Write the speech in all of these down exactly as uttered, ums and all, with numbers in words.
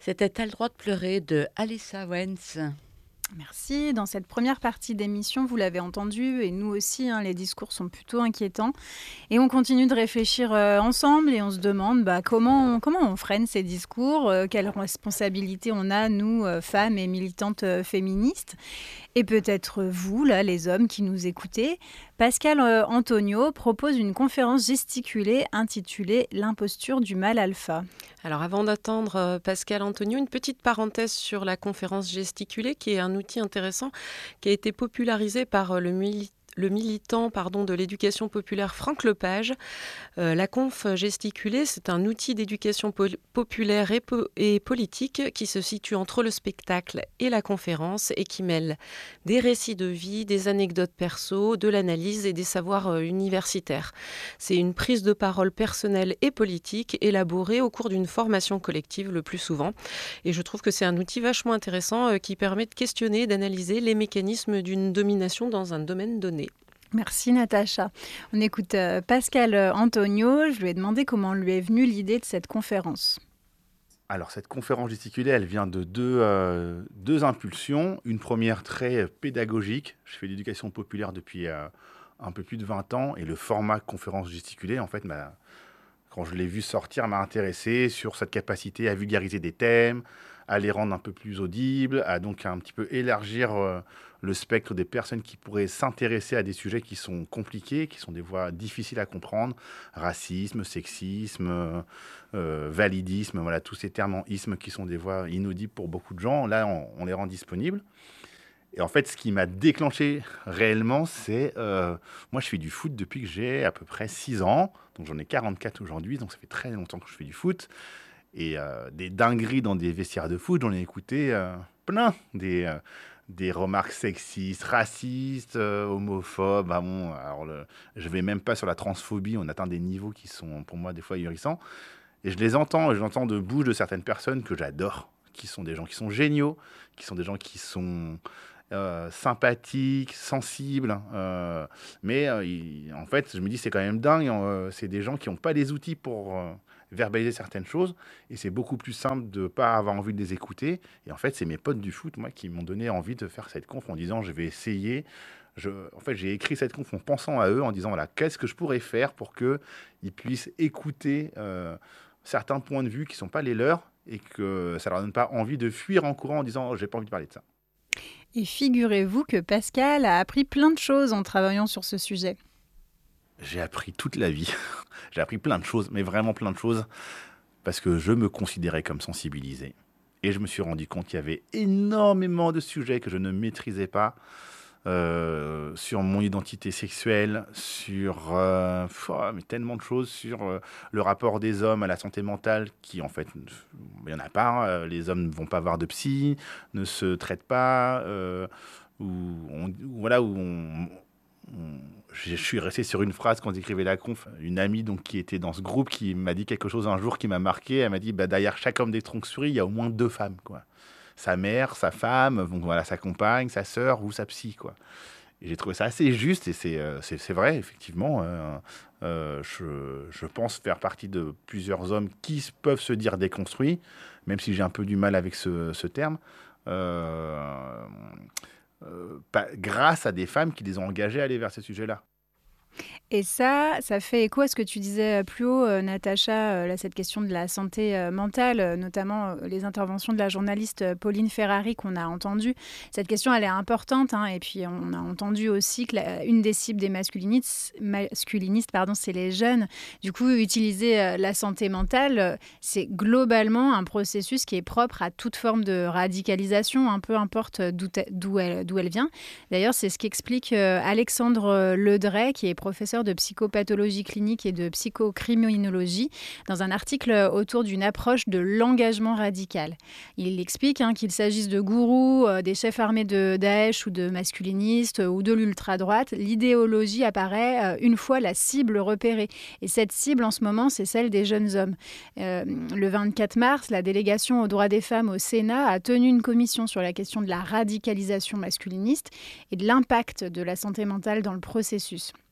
C'était T'as le droit de pleurer de Alissa Wens. Merci. Dans cette première partie d'émission, vous l'avez entendu, et nous aussi, hein, les discours sont plutôt inquiétants. Et on continue de réfléchir euh, ensemble et on se demande bah, comment, on, comment on freine ces discours, euh, quelle responsabilité on a, nous, euh, femmes et militantes euh, féministes. Et peut-être vous, là, les hommes qui nous écoutez. Pascal euh, Antonio propose une conférence gesticulée intitulée « L'imposture du mal alpha ». Alors avant d'attendre euh, Pascal Antonio, une petite parenthèse sur la conférence gesticulée qui est un outil intéressant qui a été popularisé par euh, le militant le militant pardon, de l'éducation populaire Franck Lepage. Euh, la conf gesticulée, c'est un outil d'éducation po- populaire et, po- et politique qui se situe entre le spectacle et la conférence et qui mêle des récits de vie, des anecdotes perso, de l'analyse et des savoirs euh, universitaires. C'est une prise de parole personnelle et politique élaborée au cours d'une formation collective le plus souvent. Et je trouve que c'est un outil vachement intéressant euh, qui permet de questionner et d'analyser les mécanismes d'une domination dans un domaine donné. Merci Natacha. On écoute euh, Pascal Antonio. Je lui ai demandé comment lui est venue l'idée de cette conférence. Alors cette conférence gesticulée, elle vient de deux, euh, deux impulsions. Une première très pédagogique. Je fais l'éducation populaire depuis euh, un peu plus de vingt ans et le format conférence gesticulée, en fait, m'a, quand je l'ai vu sortir, m'a intéressé sur cette capacité à vulgariser des thèmes, à les rendre un peu plus audibles, à donc un petit peu élargir euh, le spectre des personnes qui pourraient s'intéresser à des sujets qui sont compliqués, qui sont des voies difficiles à comprendre. Racisme, sexisme, euh, euh, validisme, voilà, tous ces termes en isme qui sont des voies inaudibles pour beaucoup de gens. Là, on, on les rend disponibles. Et en fait, ce qui m'a déclenché réellement, c'est... Euh, moi, je fais du foot depuis que j'ai à peu près six ans. Donc, j'en ai quarante-quatre aujourd'hui, donc ça fait très longtemps que je fais du foot. Et euh, des dingueries dans des vestiaires de foot, j'en ai écouté euh, plein. Des, euh, des remarques sexistes, racistes, euh, homophobes. Ah bon, alors le, je vais même pas sur la transphobie, on atteint des niveaux qui sont pour moi des fois ahurissants. Et je les entends, et je l'entends de bouche de certaines personnes que j'adore, qui sont des gens qui sont géniaux, qui sont des gens qui sont euh, sympathiques, sensibles. Euh, mais euh, il, en fait, je me dis, c'est quand même dingue. Euh, c'est des gens qui n'ont pas les outils pour... Euh, verbaliser certaines choses, et c'est beaucoup plus simple de ne pas avoir envie de les écouter. Et en fait, c'est mes potes du foot, moi, qui m'ont donné envie de faire cette conf en disant, je vais essayer. Je, en fait, j'ai écrit cette conf en pensant à eux, en disant, voilà, qu'est-ce que je pourrais faire pour qu'ils puissent écouter euh, certains points de vue qui ne sont pas les leurs, et que ça ne leur donne pas envie de fuir en courant en disant, oh, j'ai pas envie de parler de ça. Et figurez-vous que Pascal a appris plein de choses en travaillant sur ce sujet. J'ai appris toute la vie. J'ai appris plein de choses, mais vraiment plein de choses, parce que je me considérais comme sensibilisé. Et je me suis rendu compte qu'il y avait énormément de sujets que je ne maîtrisais pas, euh, sur mon identité sexuelle, sur euh, oh, mais tellement de choses, sur euh, le rapport des hommes à la santé mentale, qui en fait, il n'y en a pas. Hein. Les hommes ne vont pas voir de psy, ne se traitent pas, euh, ou on, voilà, où on... Je suis resté sur une phrase quand j'écrivais la conf. Une amie donc, qui était dans ce groupe qui m'a dit quelque chose un jour qui m'a marqué. Elle m'a dit bah, derrière chaque homme des troncs-souris, il y a au moins deux femmes. Quoi. Sa mère, sa femme, donc, voilà, sa compagne, sa sœur ou sa psy. Quoi. Et j'ai trouvé ça assez juste et c'est, euh, c'est, c'est vrai, effectivement. Euh, euh, je, je pense faire partie de plusieurs hommes qui peuvent se dire déconstruits, même si j'ai un peu du mal avec ce, ce terme. Euh, Euh, pas, grâce à des femmes qui les ont engagées à aller vers ces sujets-là. Et ça, ça fait écho à ce que tu disais plus haut, euh, Natacha, euh, là, cette question de la santé euh, mentale, euh, notamment euh, les interventions de la journaliste euh, Pauline Ferrari qu'on a entendue. Cette question, elle est importante. Hein, et puis, on a entendu aussi que la, une des cibles des masculinistes, masculinistes pardon, c'est les jeunes. Du coup, utiliser euh, la santé mentale, euh, c'est globalement un processus qui est propre à toute forme de radicalisation, hein, peu importe d'où, d'où, elle, d'où elle vient. D'ailleurs, c'est ce qu'explique euh, Alexandre Ledray, qui est professeur de psychopathologie clinique et de psychocriminologie, dans un article autour d'une approche de l'engagement radical. Il explique hein, qu'il s'agisse de gourous, euh, des chefs armés de Daesh ou de masculinistes euh, ou de l'ultra-droite, l'idéologie apparaît euh, une fois la cible repérée. Et cette cible, en ce moment, c'est celle des jeunes hommes. Euh, le vingt-quatre mars, la délégation aux droits des femmes au Sénat a tenu une commission sur la question de la radicalisation masculiniste et de l'impact de la santé mentale dans le processus.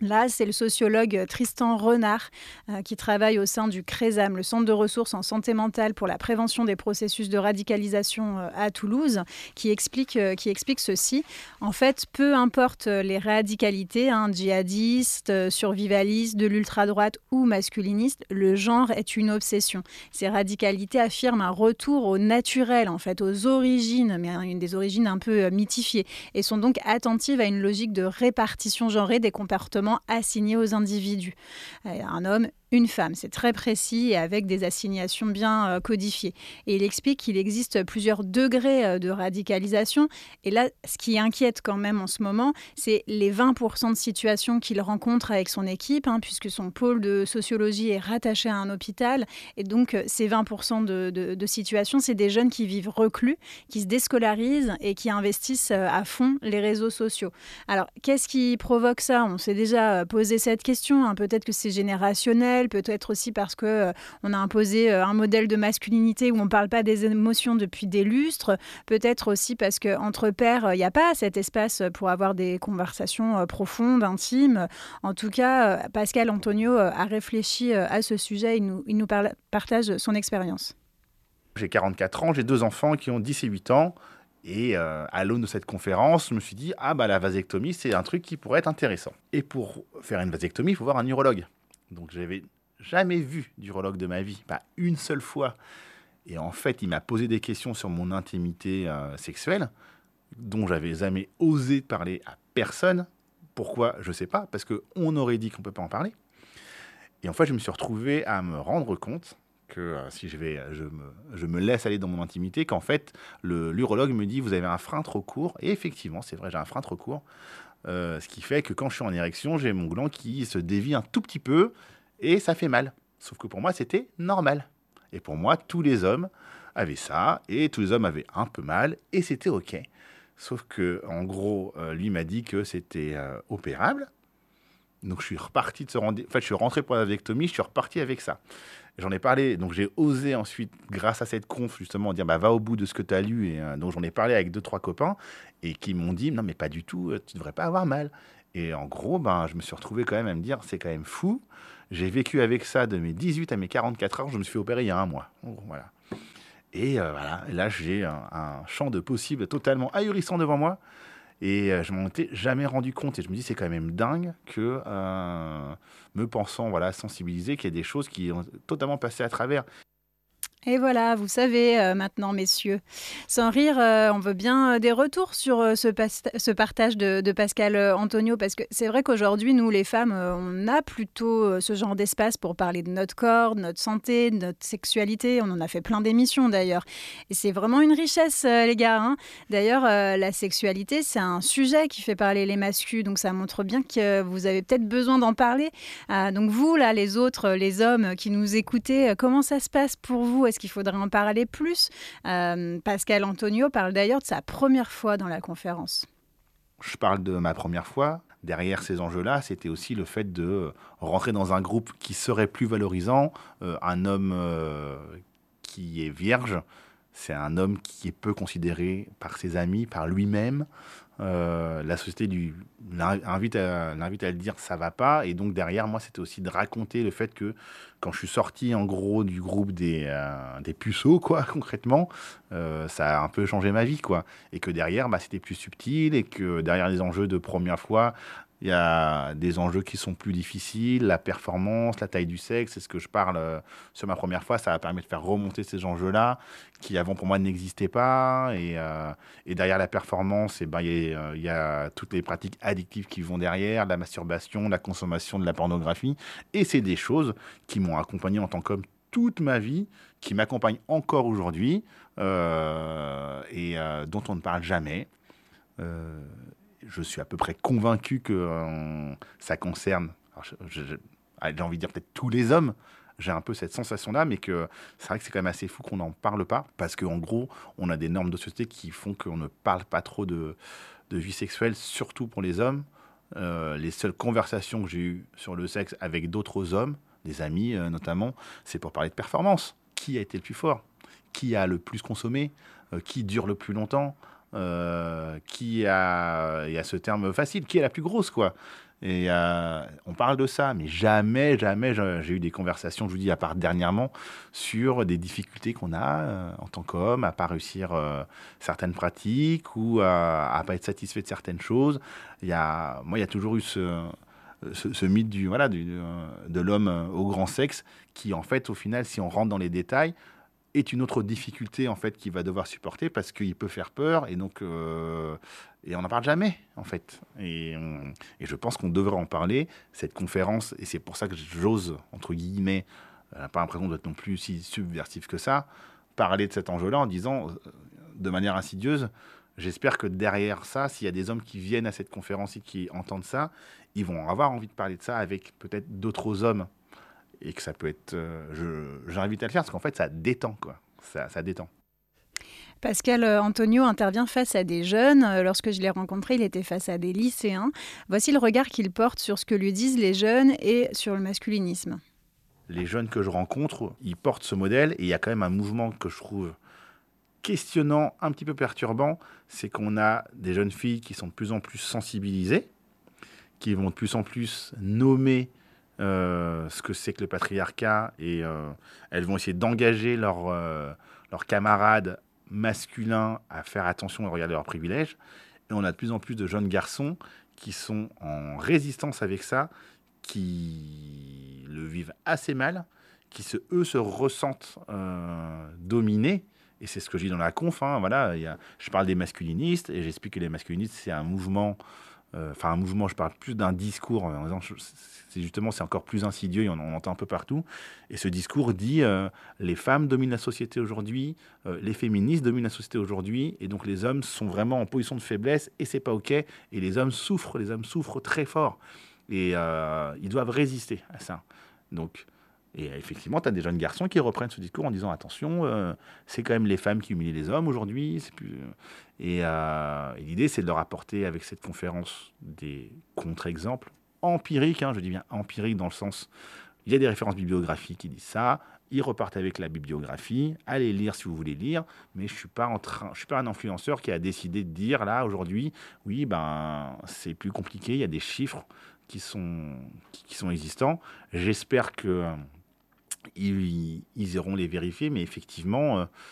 Là, c'est le sociologue Tristan Renard euh, qui travaille au sein du CRESAM, le Centre de ressources en santé mentale pour la prévention des processus de radicalisation euh, à Toulouse, qui explique, euh, qui explique ceci. En fait, peu importe les radicalités, hein, djihadistes, euh, survivalistes, de l'ultra-droite ou masculinistes, le genre est une obsession. Ces radicalités affirment un retour au naturel, en fait, aux origines, mais une des origines un peu euh, mythifiées, et sont donc attentives à une logique de répartition genrée des comportements assignés aux individus. Un homme, une femme, c'est très précis et avec des assignations bien euh, codifiées. Et il explique qu'il existe plusieurs degrés euh, de radicalisation. Et là, ce qui inquiète quand même en ce moment, c'est les vingt pour cent de situations qu'il rencontre avec son équipe, hein, puisque son pôle de sociologie est rattaché à un hôpital. Et donc, ces vingt pour cent de, de, de situations, c'est des jeunes qui vivent reclus, qui se déscolarisent et qui investissent à fond les réseaux sociaux. Alors, qu'est-ce qui provoque ça ? On s'est déjà posé cette question. Hein. Peut-être que c'est générationnel, peut-être aussi parce qu'on euh, a imposé euh, un modèle de masculinité où on ne parle pas des émotions depuis des lustres, peut-être aussi parce qu'entre pairs, il n'y a pas cet espace pour avoir des conversations euh, profondes, intimes. En tout cas, euh, Pascal Antonio euh, a réfléchi euh, à ce sujet, il nous, il nous parle, partage son expérience. J'ai quarante-quatre ans, j'ai deux enfants qui ont dix et huit ans. Et euh, à l'aune de cette conférence, je me suis dit, ah bah la vasectomie, c'est un truc qui pourrait être intéressant. Et pour faire une vasectomie, il faut voir un urologue. Donc j'avais jamais vu d'urologue de ma vie, pas une seule fois. Et en fait, il m'a posé des questions sur mon intimité euh, sexuelle, dont j'avais jamais osé parler à personne. Pourquoi ? Je sais pas, parce qu'on aurait dit qu'on peut pas en parler. Et en fait, je me suis retrouvé à me rendre compte que euh, si je, vais, je, me, je me laisse aller dans mon intimité, qu'en fait, le, l'urologue me dit, vous avez un frein trop court. Et effectivement, c'est vrai, j'ai un frein trop court. Euh, ce qui fait que quand je suis en érection, j'ai mon gland qui se dévie un tout petit peu et ça fait mal. Sauf que pour moi, c'était normal. Et pour moi, tous les hommes avaient ça et tous les hommes avaient un peu mal et c'était OK. Sauf que, en gros, euh, lui m'a dit que c'était euh, opérable. Donc, je suis reparti de ce rendez-vous. En fait, je suis rentré pour la vasectomie, je suis reparti avec ça. J'en ai parlé, donc j'ai osé ensuite, grâce à cette conf, justement, dire bah, va au bout de ce que tu as lu. Et euh, donc j'en ai parlé avec deux, trois copains et qui m'ont dit non, mais pas du tout, tu devrais pas avoir mal. Et en gros, ben, je me suis retrouvé quand même à me dire c'est quand même fou. J'ai vécu avec ça de mes dix-huit à mes quarante-quatre ans, je me suis fait opérer il y a un mois. En gros, voilà. Et euh, voilà, là j'ai un, un champ de possibles totalement ahurissant devant moi. Et euh, je m'en étais jamais rendu compte. Et je me dis, c'est quand même dingue que, euh, me pensant voilà, sensibilisé, qu'il y a des choses qui ont totalement passé à travers. Et voilà, vous savez euh, maintenant, messieurs. Sans rire, euh, on veut bien euh, des retours sur euh, ce, pas- ce partage de, de Pascal euh, Antonio, parce que c'est vrai qu'aujourd'hui, nous, les femmes, euh, on a plutôt euh, ce genre d'espace pour parler de notre corps, de notre santé, de notre sexualité. On en a fait plein d'émissions, d'ailleurs. Et c'est vraiment une richesse, euh, les gars. Hein. D'ailleurs, euh, la sexualité, c'est un sujet qui fait parler les masculins, donc ça montre bien que vous avez peut-être besoin d'en parler. Euh, donc vous, là, les autres, les hommes qui nous écoutez, euh, comment ça se passe pour vous ? Est-ce qu'il faudrait en parler plus ? euh, Pascal Antonio parle d'ailleurs de sa première fois dans la conférence. Je parle de ma première fois. Derrière ces enjeux-là, c'était aussi le fait de rentrer dans un groupe qui serait plus valorisant. Euh, un homme euh, qui est vierge, c'est un homme qui est peu considéré par ses amis, par lui-même. Euh, la société lui l'invite à, l'invite à le dire ça va pas, et donc derrière moi c'était aussi de raconter le fait que quand je suis sorti en gros du groupe des, euh, des puceaux quoi concrètement, euh, ça a un peu changé ma vie quoi, et que derrière bah, c'était plus subtil, et que derrière les enjeux de première fois il y a des enjeux qui sont plus difficiles, la performance, la taille du sexe, c'est ce que je parle euh, sur ma première fois, ça a permis de faire remonter ces enjeux-là qui avant pour moi n'existaient pas, et, euh, et derrière la performance, eh ben, il y, a, il y a toutes les pratiques addictives qui vont derrière, la masturbation, la consommation de la pornographie, et c'est des choses qui m'ont accompagné en tant qu'homme toute ma vie, qui m'accompagnent encore aujourd'hui, euh, et euh, dont on ne parle jamais. Euh, je suis à peu près convaincu que euh, ça concerne, alors je, je, je, j'ai envie de dire peut-être tous les hommes, j'ai un peu cette sensation-là, mais que c'est vrai que c'est quand même assez fou qu'on n'en parle pas, parce qu'en gros, on a des normes de société qui font qu'on ne parle pas trop de, de vie sexuelle, surtout pour les hommes. Euh, les seules conversations que j'ai eues sur le sexe avec d'autres hommes, des amis euh, notamment, c'est pour parler de performance. Qui a été le plus fort ? Qui a le plus consommé ? euh, Qui dure le plus longtemps ? Euh, qui a, il y a ce terme facile, qui est la plus grosse, quoi. Et euh, on parle de ça, mais jamais, jamais j'ai j'ai eu des conversations, je vous dis, à part dernièrement, sur des difficultés qu'on a euh, en tant qu'homme, à pas réussir euh, certaines pratiques ou à, à pas être satisfait de certaines choses. Il y a, moi, il y a toujours eu ce, ce, ce mythe du, voilà, du, de l'homme au grand sexe qui, en fait, au final, si on rentre dans les détails, est une autre difficulté en fait qu'il va devoir supporter parce qu'il peut faire peur et donc euh, et on n'en parle jamais en fait et, on- et je pense qu'on devrait en parler cette conférence et c'est pour ça que j'ose entre guillemets euh, pas l'impression d'être non plus si subversif que ça parler de cet enjeu-là en disant euh, de manière insidieuse j'espère que derrière ça s'il y a des hommes qui viennent à cette conférence et qui entendent ça ils vont avoir envie de parler de ça avec peut-être d'autres hommes et que ça peut être. Euh, je, j'invite à le faire parce qu'en fait, ça détend, quoi. Ça, ça détend. Pascal euh, Antonio intervient face à des jeunes. Euh, Lorsque je l'ai rencontré, il était face à des lycéens. Voici le regard qu'il porte sur ce que lui disent les jeunes et sur le masculinisme. Les jeunes que je rencontre, ils portent ce modèle et il y a quand même un mouvement que je trouve questionnant, un petit peu perturbant. C'est qu'on a des jeunes filles qui sont de plus en plus sensibilisées, qui vont de plus en plus nommer euh, ce que c'est que le patriarcat et euh, elles vont essayer d'engager leurs euh, leurs camarades masculins à faire attention et regarder leurs privilèges. Et on a de plus en plus de jeunes garçons qui sont en résistance avec ça, qui le vivent assez mal, qui se, eux se ressentent euh, dominés. Et c'est ce que je dis dans la conf. Hein, voilà, il y a, je parle des masculinistes et j'explique que les masculinistes, c'est un mouvement enfin euh, un mouvement, je parle plus d'un discours, en disant, c'est justement, c'est encore plus insidieux, et on en entend un peu partout. Et ce discours dit, euh, les femmes dominent la société aujourd'hui, euh, les féministes dominent la société aujourd'hui, et donc les hommes sont vraiment en position de faiblesse, et c'est pas OK, et les hommes souffrent, les hommes souffrent très fort, et euh, ils doivent résister à ça. Donc, et effectivement, tu as des jeunes garçons qui reprennent ce discours en disant attention, euh, c'est quand même les femmes qui humilient les hommes aujourd'hui. C'est plus... Et, euh, et l'idée, c'est de leur apporter avec cette conférence des contre-exemples empiriques. Hein, je dis bien empiriques dans le sens, il y a des références bibliographiques qui disent ça. Ils repartent avec la bibliographie. Allez lire si vous voulez lire, mais je suis pas en train, je suis pas un influenceur qui a décidé de dire là aujourd'hui, oui, ben c'est plus compliqué. Il y a des chiffres qui sont qui sont existants. J'espère que ils, ils iront les vérifier, mais effectivement, euh,